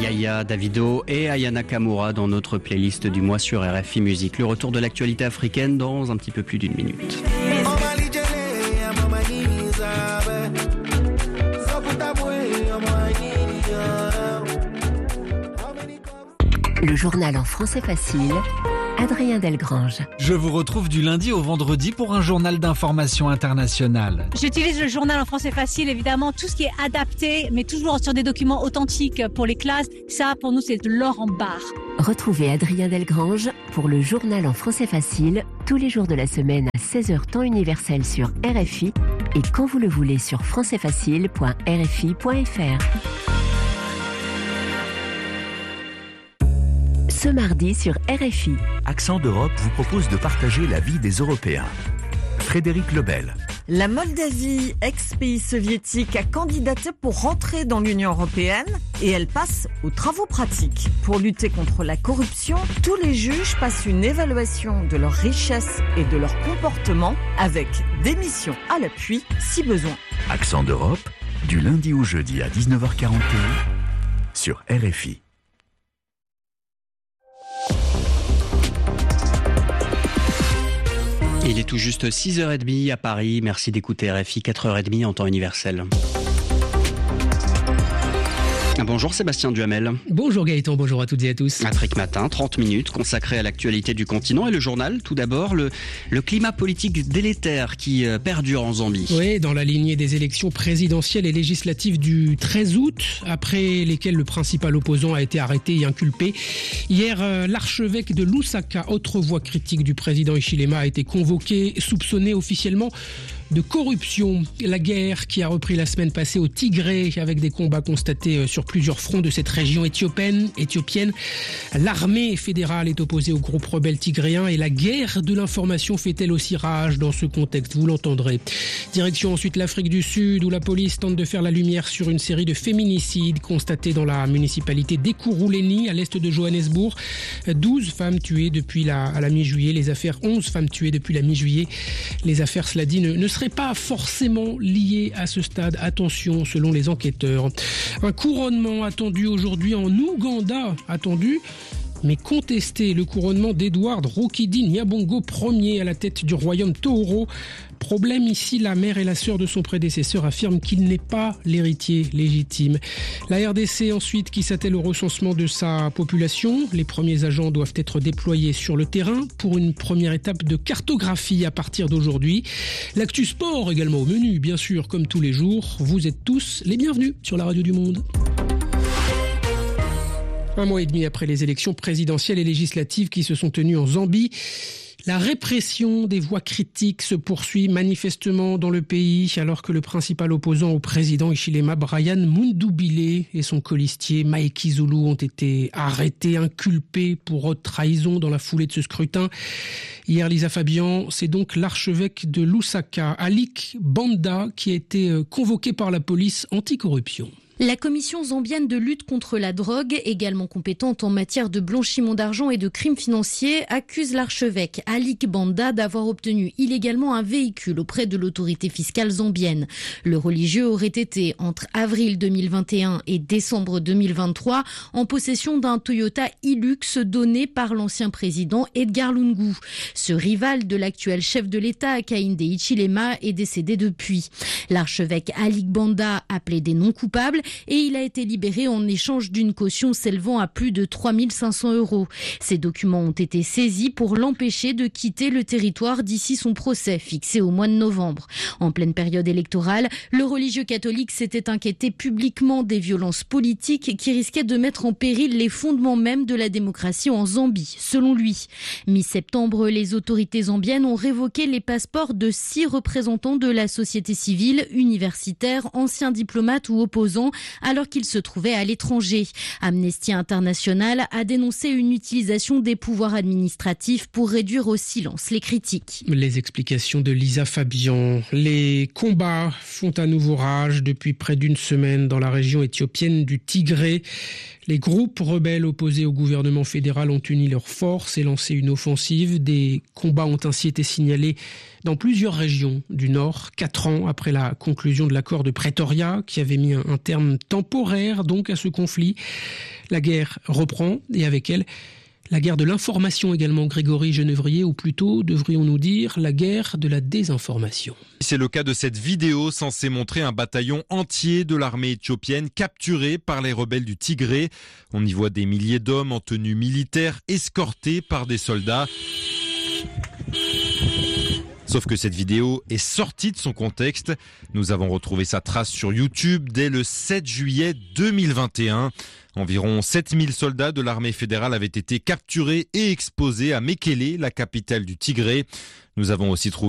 Yaya, Davido et Aya Nakamura dans notre playlist du mois sur RFI Musique. Le retour de l'actualité africaine dans un petit peu plus d'une minute. Le journal en français facile, Adrien Delgrange. Je vous retrouve du lundi au vendredi pour un journal d'information internationale. J'utilise le journal en français facile, évidemment, tout ce qui est adapté, mais toujours sur des documents authentiques pour les classes. Ça, pour nous, c'est de l'or en barre. Retrouvez Adrien Delgrange pour le journal en français facile, tous les jours de la semaine à 16h temps universel sur RFI et quand vous le voulez sur françaisfacile.rfi.fr. Ce mardi sur RFI. Accent d'Europe vous propose de partager la vie des Européens. Frédéric Lebel. La Moldavie, ex-pays soviétique, a candidaté pour rentrer dans l'Union européenne et elle passe aux travaux pratiques. Pour lutter contre la corruption, tous les juges passent une évaluation de leur richesse et de leur comportement avec des missions à l'appui si besoin. Accent d'Europe, du lundi au jeudi à 19h41 sur RFI. Il est tout juste 6h30 à Paris. Merci d'écouter RFI, 4h30 en temps universel. Bonjour Sébastien Duhamel. Bonjour Gaëtan, bonjour à toutes et à tous. Afrique Matin, 30 minutes consacrées à l'actualité du continent et le journal. Tout d'abord, le climat politique délétère qui perdure en Zambie. Oui, dans la lignée des élections présidentielles et législatives du 13 août, après lesquelles le principal opposant a été arrêté et inculpé. Hier, l'archevêque de Lusaka, autre voix critique du président Hichilema, a été convoqué, soupçonné officiellement de corruption. La guerre qui a repris la semaine passée au Tigré avec des combats constatés sur plusieurs fronts de cette région éthiopienne. L'armée fédérale est opposée au groupe rebelle tigréen et la guerre de l'information fait elle aussi rage dans ce contexte, vous l'entendrez. Direction ensuite l'Afrique du Sud où la police tente de faire la lumière sur une série de féminicides constatés dans la municipalité d'Ekurhuleni à l'est de Johannesburg. 12 femmes tuées depuis à la mi-juillet. 11 femmes tuées depuis la mi-juillet. Les affaires, cela dit, ne seraient pas forcément liées à ce stade. Attention, selon les enquêteurs. Un couronnement attendu aujourd'hui en Ouganda. Mais contesté, le couronnement d'Edward Rukidi Nyabongo Ier à la tête du royaume Tooro. Problème ici, la mère et la sœur de son prédécesseur affirment qu'il n'est pas l'héritier légitime. La RDC ensuite qui s'attelle au recensement de sa population. Les premiers agents doivent être déployés sur le terrain pour une première étape de cartographie à partir d'aujourd'hui. L'actu sport également au menu, bien sûr, comme tous les jours. Vous êtes tous les bienvenus sur la radio du Monde. Un mois et demi après les élections présidentielles et législatives qui se sont tenues en Zambie, la répression des voix critiques se poursuit manifestement dans le pays alors que le principal opposant au président Hichilema, Brian Mundubile, et son colistier Maeki Zulu ont été arrêtés, inculpés pour haute trahison dans la foulée de ce scrutin. Hier, Lisa Fabian, c'est donc l'archevêque de Lusaka, Alik Banda, qui a été convoqué par la police anticorruption. La commission zambienne de lutte contre la drogue, également compétente en matière de blanchiment d'argent et de crimes financiers, accuse l'archevêque Alik Banda d'avoir obtenu illégalement un véhicule auprès de l'autorité fiscale zambienne. Le religieux aurait été, entre avril 2021 et décembre 2023, en possession d'un Toyota Hilux donné par l'ancien président Edgar Lungu. Ce rival de l'actuel chef de l'État, Hakainde Hichilema, est décédé depuis. L'archevêque Alik Banda a plaidé non coupable et il a été libéré en échange d'une caution s'élevant à plus de 3 500 €. Ces documents ont été saisis pour l'empêcher de quitter le territoire d'ici son procès fixé au mois de novembre. En pleine période électorale, le religieux catholique s'était inquiété publiquement des violences politiques qui risquaient de mettre en péril les fondements même de la démocratie en Zambie, selon lui. Mi-septembre, les autorités zambiennes ont révoqué les passeports de 6 représentants de la société civile, universitaires, anciens diplomates ou opposants, alors qu'ils se trouvaient à l'étranger. Amnesty International a dénoncé une utilisation des pouvoirs administratifs pour réduire au silence les critiques. Les explications de Lisa Fabian. Les combats font à nouveau rage depuis près d'une semaine dans la région éthiopienne du Tigré. Les groupes rebelles opposés au gouvernement fédéral ont uni leurs forces et lancé une offensive. Des combats ont ainsi été signalés dans plusieurs régions du Nord, 4 ans après la conclusion de l'accord de Pretoria qui avait mis un terme terme temporaire donc à ce conflit. La guerre reprend et avec elle, la guerre de l'information également, Grégory Genevrier, ou plutôt, devrions-nous dire, la guerre de la désinformation. C'est le cas de cette vidéo censée montrer un bataillon entier de l'armée éthiopienne capturé par les rebelles du Tigré. On y voit des milliers d'hommes en tenue militaire escortés par des soldats. Sauf que cette vidéo est sortie de son contexte. Nous avons retrouvé sa trace sur YouTube dès le 7 juillet 2021. Environ 7000 soldats de l'armée fédérale avaient été capturés et exposés à Mekele, la capitale du Tigré. Nous avons aussi trouvé